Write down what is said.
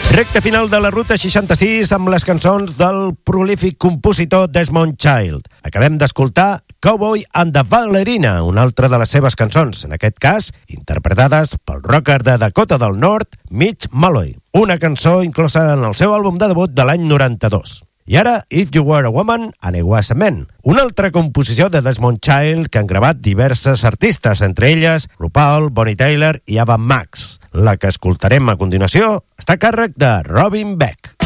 Recte final de la Ruta 66 amb les cançons del prolífic compositor Desmond Child. Acabem d'escoltar Cowboy and the Ballerina, una altra de les seves cançons, en aquest cas interpretades pel rocker de Dakota del Nord, Mitch Malloy. Una cançó inclosa en el seu àlbum de debut de l'any 92. I ara, If You Were a Woman and I Was a Man, una altra composició de Desmond Child que han gravat diverses artistes, entre elles RuPaul, Bonnie Tyler i Ava Max. La que escoltarem a continuació està a càrrec de Robin Beck.